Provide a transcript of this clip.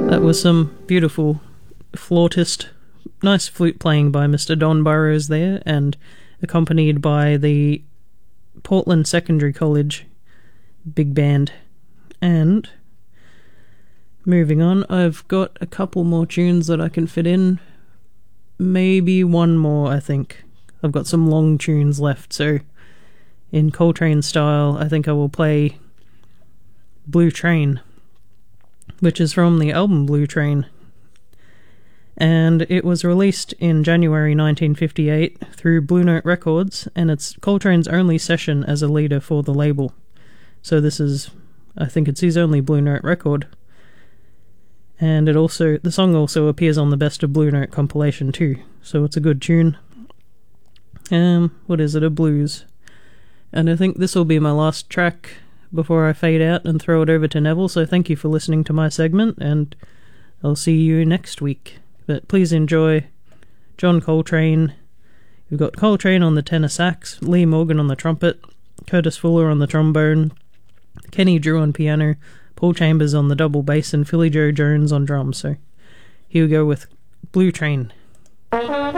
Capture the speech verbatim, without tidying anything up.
That was some beautiful flautist, nice flute playing by Mister Don Burrows there, and accompanied by the Portland Secondary College Big Band. And moving on, I've got a couple more tunes that I can fit in. Maybe one more, I think. I've got some long tunes left, so in Coltrane style, I think I will play Blue Train, which is from the album Blue Train. And it was released in January nineteen fifty-eight through Blue Note Records, and it's Coltrane's only session as a leader for the label. So this is, I think it's his only Blue Note record. And it also, the song also appears on the Best of Blue Note compilation too, so it's a good tune. Um, what is it, a blues. And I think this will be my last track before I fade out and throw it over to Neville, so thank you for listening to my segment, and I'll see you next week. But please enjoy John Coltrane. You've got Coltrane on the tenor sax, Lee Morgan on the trumpet, Curtis Fuller on the trombone, Kenny Drew on piano, Paul Chambers on the double bass, and Philly Joe Jones on drums. So here we go with Blue Train.